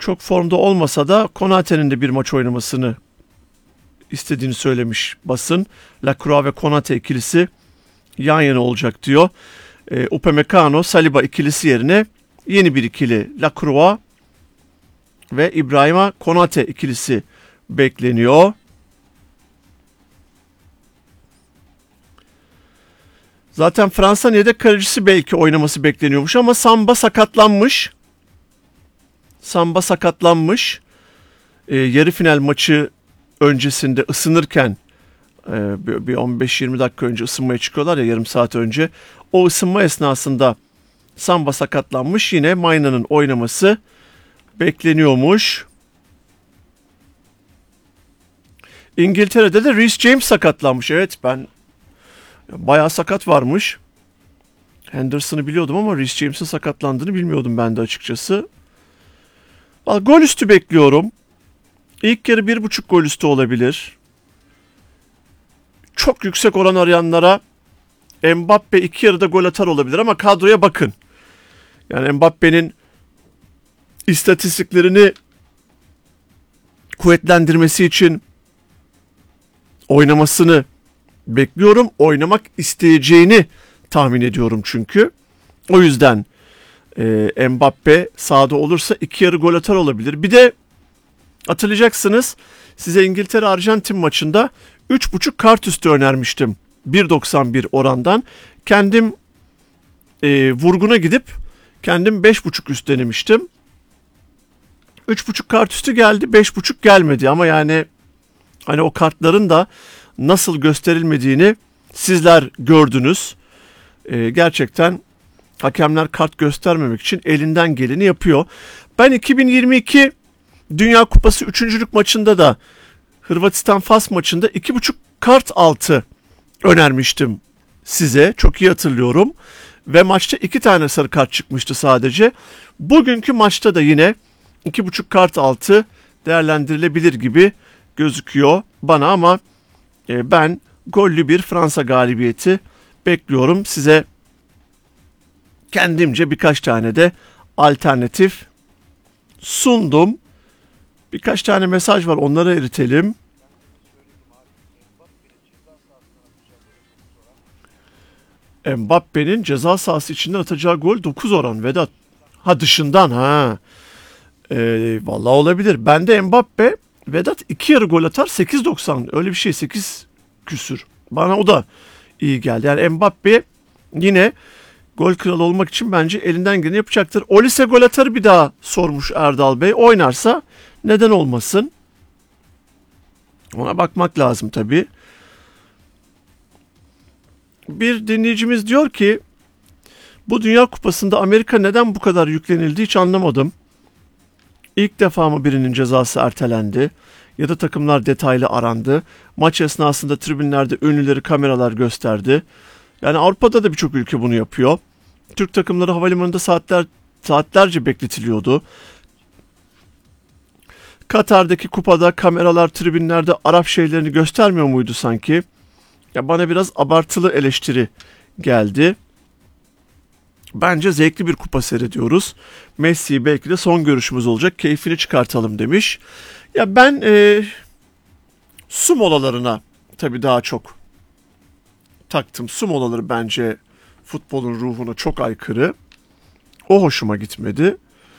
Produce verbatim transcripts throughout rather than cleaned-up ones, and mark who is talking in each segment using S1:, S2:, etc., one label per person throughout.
S1: çok formda olmasa da Konate'nin de bir maç oynamasını istediğini söylemiş basın. Lacroix ve Konate ikilisi yan yana olacak diyor. E, Upamecano, Saliba ikilisi yerine yeni bir ikili Lacroix ve İbrahima Konate ikilisi bekleniyor. Zaten Fransa'nın yedek kalecisi belki oynaması bekleniyormuş ama Samba sakatlanmış. Samba sakatlanmış. E, yarı final maçı öncesinde ısınırken e, bir on beş yirmi dakika önce ısınmaya çıkıyorlar ya, yarım saat önce. O ısınma esnasında Samba sakatlanmış. Yine Mayna'nın oynaması bekleniyormuş. İngiltere'de de Reece James sakatlanmış. Evet, ben bayağı sakat varmış. Henderson'ı biliyordum ama Reece James'in sakatlandığını bilmiyordum ben de açıkçası. Gol üstü bekliyorum. İlk yarı bir buçuk gol üstü olabilir. Çok yüksek oran arayanlara Mbappe iki yarıda gol atar olabilir ama kadroya bakın. Yani Mbappe'nin istatistiklerini kuvvetlendirmesi için oynamasını bekliyorum. Oynamak isteyeceğini tahmin ediyorum çünkü. O yüzden e, Mbappe sahada olursa iki yarı gol atar olabilir. Bir de hatırlayacaksınız, size İngiltere-Arjantin maçında üç buçuk kart üstü önermiştim. bir doksan bir orandan. Kendim e, vurguna gidip kendim beş buçuk üst denemiştim. üç buçuk kart üstü geldi, beş buçuk gelmedi ama yani hani o kartların da nasıl gösterilmediğini sizler gördünüz. Ee, gerçekten hakemler kart göstermemek için elinden geleni yapıyor. Ben iki bin yirmi iki Dünya Kupası üçüncülük maçında da Hırvatistan-Fas maçında iki buçuk kart altı önermiştim size. Çok iyi hatırlıyorum. Ve maçta iki tane sarı kart çıkmıştı sadece. Bugünkü maçta da yine iki buçuk kart altı değerlendirilebilir gibi gözüküyor bana ama e, ben gollü bir Fransa galibiyeti bekliyorum. Size kendimce birkaç tane de alternatif sundum. Birkaç tane mesaj var, onları eritelim. Mbappe'nin ceza sahası içinden atacağı gol dokuz oran Vedat. Ha, dışından ha. Ee, vallahi olabilir. Ben de Mbappe Vedat iki yarı gol atar sekiz doksan, öyle bir şey, sekiz küsür. Bana o da iyi geldi. Yani Mbappe yine gol kralı olmak için bence elinden geleni yapacaktır. Olise gol atarı bir daha sormuş Erdal Bey. Oynarsa neden olmasın? Ona bakmak lazım tabii. Bir dinleyicimiz diyor ki bu Dünya Kupası'nda Amerika neden bu kadar yüklenildi hiç anlamadım. İlk defa mı birinin cezası ertelendi ya da takımlar detaylı arandı. Maç esnasında tribünlerde ünlüleri kameralar gösterdi. Yani Avrupa'da da birçok ülke bunu yapıyor. Türk takımları havalimanında saatler saatlerce bekletiliyordu. Katar'daki kupada kameralar tribünlerde Arap şeylerini göstermiyor muydu sanki? Ya bana biraz abartılı eleştiri geldi. Bence zevkli bir kupa seyrediyoruz. Messi belki de son görüşümüz olacak. Keyfini çıkartalım demiş. Ya ben e, su molalarına tabii daha çok taktım. Su molaları bence futbolun ruhuna çok aykırı. O hoşuma gitmedi.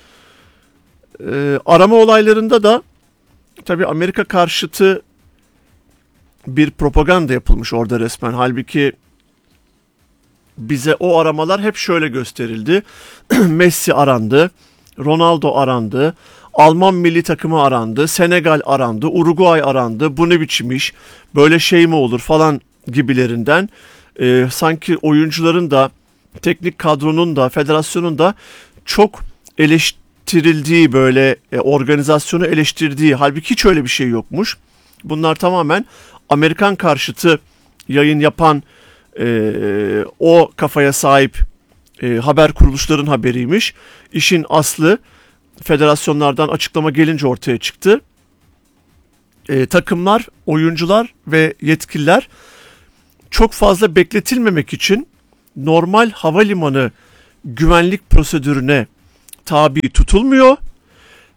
S1: E, arama olaylarında da tabii Amerika karşıtı bir propaganda yapılmış orada resmen. Halbuki bize o aramalar hep şöyle gösterildi. Messi arandı, Ronaldo arandı, Alman milli takımı arandı, Senegal arandı, Uruguay arandı. Bu ne biçim iş? Böyle şey mi olur falan gibilerinden. Ee, sanki oyuncuların da, teknik kadronun da, federasyonun da çok eleştirildiği, böyle e, organizasyonu eleştirdiği. Halbuki hiç öyle bir şey yokmuş. Bunlar tamamen Amerikan karşıtı yayın yapan e, o kafaya sahip e, haber kuruluşların haberiymiş. İşin aslı federasyonlardan açıklama gelince ortaya çıktı. E, takımlar, oyuncular ve yetkililer çok fazla bekletilmemek için normal havalimanı güvenlik prosedürüne tabi tutulmuyor.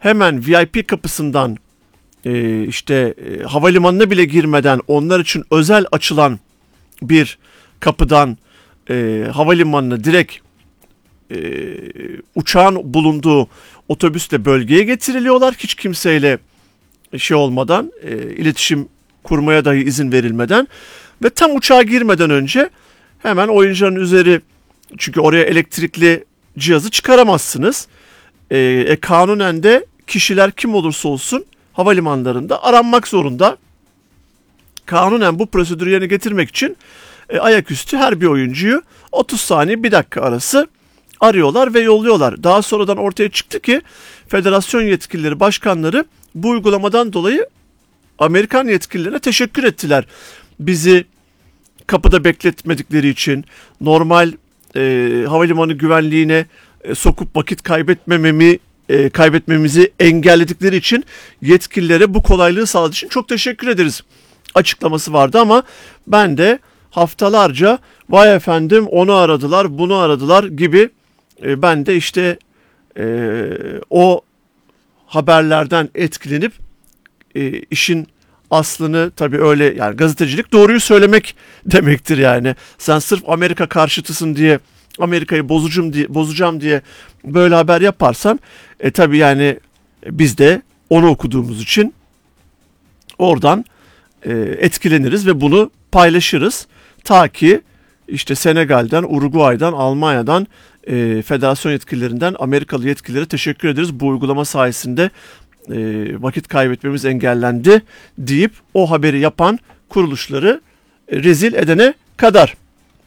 S1: hemen V I P kapısından e, işte e, havalimanına bile girmeden onlar için özel açılan bir kapıdan e, havalimanına direkt e, uçağın bulunduğu otobüsle bölgeye getiriliyorlar. Hiç kimseyle şey olmadan, e, iletişim kurmaya dahi izin verilmeden ve tam uçağa girmeden önce hemen oyuncuların üzeri, çünkü oraya elektrikli cihazı çıkaramazsınız. E, e, kanunen de kişiler kim olursa olsun havalimanlarında aranmak zorunda. Kanunen bu prosedürü yerine getirmek için e, ayaküstü her bir oyuncuyu otuz saniye bir dakika arası arıyorlar ve yolluyorlar. Daha sonradan ortaya çıktı ki federasyon yetkilileri, başkanları bu uygulamadan dolayı Amerikan yetkililerine teşekkür ettiler. Bizi kapıda bekletmedikleri için, normal e, havalimanı güvenliğine e, sokup vakit kaybetmememi e, kaybetmemizi engelledikleri için, yetkililere bu kolaylığı sağladığı için çok teşekkür ederiz açıklaması vardı. Ama ben de haftalarca vay efendim onu aradılar, bunu aradılar gibi e, ben de işte e, o haberlerden etkilenip e, işin aslını, tabii öyle, yani gazetecilik doğruyu söylemek demektir yani. Sen sırf Amerika karşıtısın diye, Amerika'yı bozucum diye, bozacağım diye böyle haber yaparsan e tabii yani biz de onu okuduğumuz için oradan e, etkileniriz ve bunu paylaşırız. Ta ki işte Senegal'den, Uruguay'dan, Almanya'dan, e, federasyon yetkililerinden Amerikalı yetkililere teşekkür ederiz. Bu uygulama sayesinde e, vakit kaybetmemiz engellendi deyip o haberi yapan kuruluşları e, rezil edene kadar.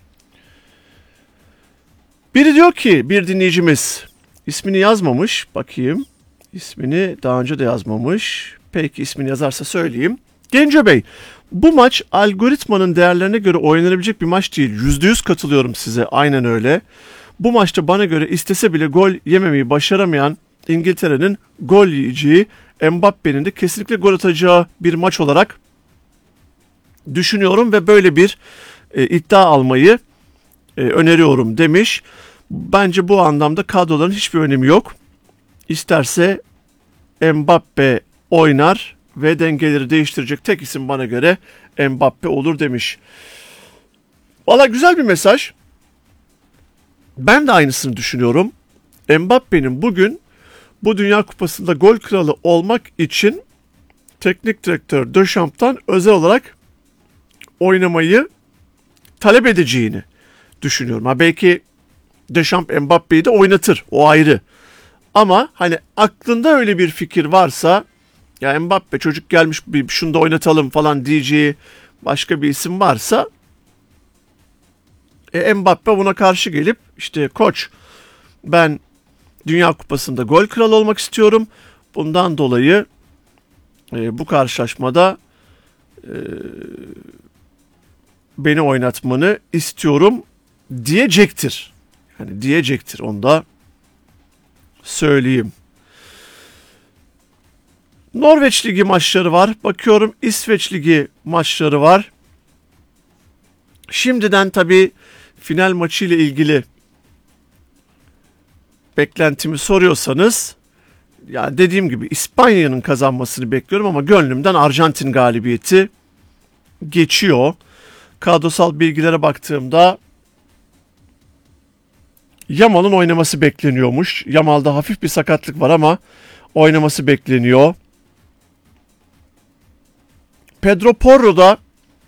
S1: Biri diyor ki, bir dinleyicimiz, ismini yazmamış, bakayım ismini daha önce de yazmamış. Peki ismini yazarsa söyleyeyim. Genco Bey, bu maç algoritmanın değerlerine göre oynanabilecek bir maç değil. yüzde yüz katılıyorum size, aynen öyle. Bu maçta bana göre istese bile gol yememeyi başaramayan İngiltere'nin gol yiyeceği, Mbappe'nin de kesinlikle gol atacağı bir maç olarak düşünüyorum ve böyle bir e, iddia almayı e, öneriyorum demiş. Bence bu anlamda kadroların hiçbir önemi yok. İsterse Mbappe oynar ve dengeleri değiştirecek tek isim bana göre Mbappe olur demiş. Valla güzel bir mesaj. Ben de aynısını düşünüyorum. Mbappe'nin bugün bu Dünya Kupası'nda gol kralı olmak için teknik direktör Deschamps'tan özel olarak oynamayı talep edeceğini düşünüyorum. Ha belki Deschamps Mbappe'yi de oynatır, o ayrı. Ama hani aklında öyle bir fikir varsa, ya Mbappe çocuk gelmiş, bir şunu da oynatalım falan diyeceği başka bir isim varsa, e, Mbappe buna karşı gelip işte koç ben Dünya Kupası'nda gol kralı olmak istiyorum. Bundan dolayı e, bu karşılaşmada e, beni oynatmanı istiyorum diyecektir. Yani diyecektir, onu da söyleyeyim. Norveç Ligi maçları var. Bakıyorum İsveç Ligi maçları var. Şimdiden tabii final maçı ile ilgili beklentimi soruyorsanız, ya dediğim gibi İspanya'nın kazanmasını bekliyorum ama gönlümden Arjantin galibiyeti geçiyor. Kadrosal bilgilere baktığımda Yamal'ın oynaması bekleniyormuş. Yamal'da hafif bir sakatlık var ama oynaması bekleniyor. Pedro Porro'da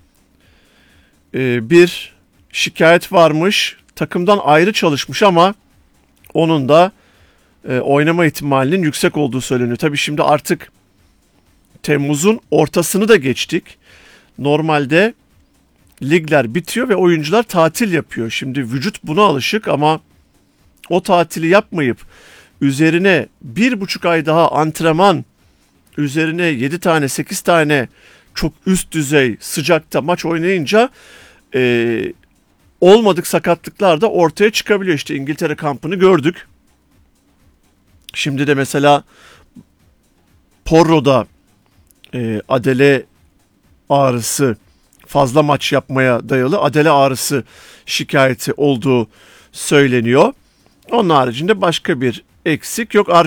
S1: e, bir şikayet varmış. Takımdan ayrı çalışmış ama onun da e, oynama ihtimalinin yüksek olduğu söyleniyor. Tabii şimdi artık Temmuz'un ortasını da geçtik. Normalde ligler bitiyor ve oyuncular tatil yapıyor. Şimdi vücut buna alışık ama o tatili yapmayıp üzerine bir buçuk ay daha antrenman, üzerine yedi tane sekiz tane çok üst düzey sıcakta maç oynayınca e, olmadık sakatlıklar da ortaya çıkabiliyor. İşte İngiltere kampını gördük. Şimdi de mesela Porro'da e, adele ağrısı, fazla maç yapmaya dayalı adele ağrısı şikayeti olduğu söyleniyor. Onun haricinde başka bir eksik yok.